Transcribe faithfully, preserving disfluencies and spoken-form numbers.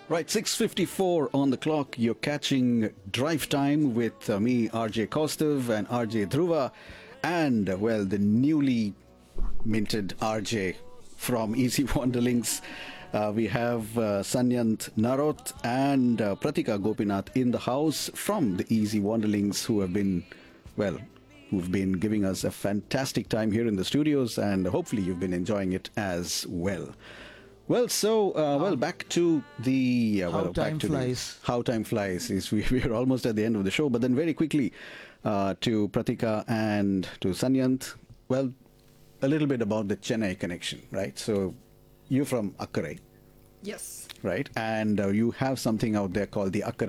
Right, six fifty-four on the clock. You're catching Drive Time with uh, me, R J Kaustav, and R J Dhruva, and, uh, well, the newly minted R J from Easy Wanderlings. Uh, we have uh, Sanyant Narot and uh, Pratika Gopinath in the house from the Easy Wanderlings, who have been, well, who've been giving us a fantastic time here in the studios, and hopefully you've been enjoying it as well. Well, so uh, well, back to the uh, How well, time back to flies. The, how time flies is we we are almost at the end of the show, but then very quickly uh, to Pratika and to Sanyant. Well, a little bit about the Chennai connection, right? So you're from Akkarai, Yes. right? And uh, you have something out there called the Akkarai